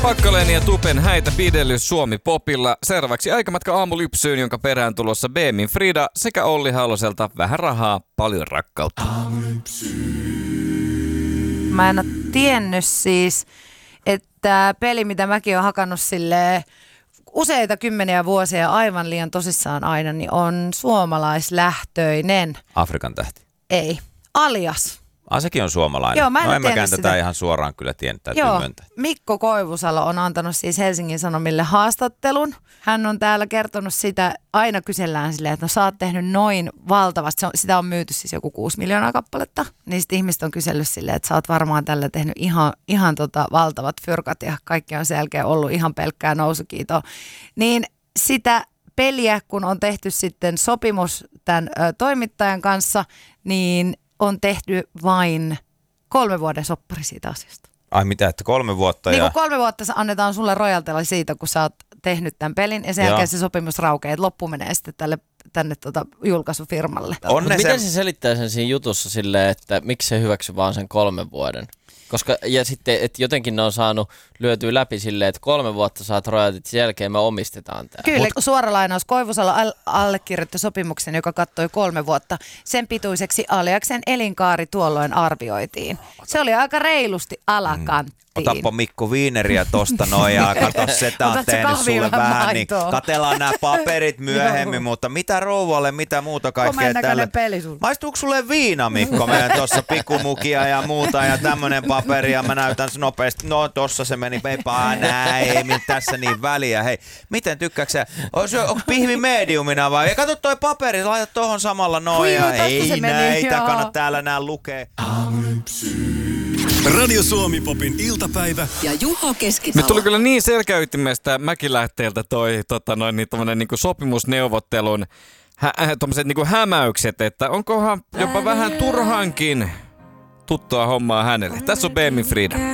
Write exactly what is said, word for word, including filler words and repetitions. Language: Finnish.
Pakkaleen ja Tupen häitä pidellys Suomi Popilla. Seuraavaksi aikamatka aamulypsyyn, jonka perään tulossa Beemin Frida sekä Olli Haloselta vähän rahaa, paljon rakkautta. Mä en ole tiennyt siis, että peli, mitä mäkin olen hakannut silleen useita kymmeniä vuosia aivan liian tosissaan aina, niin on suomalaislähtöinen. Afrikan tähti. Ei. Alias. Ah, sekin on suomalainen. Joo, mä en no en mäkään sitä. tätä ihan suoraan kyllä tiennyt, täytyy Joo, myöntää. Mikko Koivusalo on antanut siis Helsingin Sanomille haastattelun. Hän on täällä kertonut sitä, aina kysellään silleen, että no sä oot tehnyt noin valtavasti, se on, sitä on myyty siis joku kuusi miljoonaa kappaletta. Niin sit ihmiset on kysellyt silleen, että sä oot varmaan tällä tehnyt ihan, ihan tota valtavat fyrkat ja kaikki on sen jälkeen ollut ihan pelkkää nousukiitoa. Niin sitä peliä, kun on tehty sitten sopimus tämän ö, toimittajan kanssa, niin on tehty vain kolme vuoden soppari siitä asiasta. Ai mitä, että kolme vuotta niin ja... Niin kolme vuotta annetaan sulle rojaltella siitä, kun sä oot tehnyt tämän pelin ja sen Joo. jälkeen se sopimus raukeaa, että loppu menee sitten tälle, tänne tota julkaisufirmalle. Mut se... miten se selittää sen siinä jutussa silleen, että miksi se hyväksy vaan sen kolmen vuoden? Koska, ja sitten, että jotenkin ne on saanut lyötyä läpi silleen, että kolme vuotta saat rojaltit, sen jälkeen me omistetaan tämä. Kyllä, Mut... suora lainaus. Koivusalo al- allekirjoitti sopimuksen, joka kattoi kolme vuotta. Sen pituiseksi Aliaksen elinkaari tuolloin arvioitiin. Se oli aika reilusti alakanttiin. Otappa Mikko viineriä tosta noin ja kato, setä on Otatko tehnyt kahvia sulle vähän vähän, niin maitoa? katellaan nämä paperit myöhemmin, mutta mitä rouvalle, mitä muuta kaikkea Komennäköinen tällä. peli sulle. Maistuuko sulle viina, Mikko, meidän tuossa pikumukia ja muuta ja tämmönen paperi ja mä näytän nopeasti, no tossa se meni, eipä näin, ei mit tässä niin väliä, hei, miten tykkääksä, onko pihvi mediumina vai, ja kato toi paperi, laita tohon samalla noin ja ei näitä, kannat täällä nää lukee. Radio Suomi Popin iltapäivä ja Juho Keskitalo. Nyt tuli kyllä niin selkäytimestä Mäkilähteeltä toi tota noin, niin tommonen niinku sopimusneuvottelun hä, äh, tommoset niinku hämäykset, että onkohan jopa vähän turhankin tuttua hommaa hänelle. Tässä on Beemin Frida.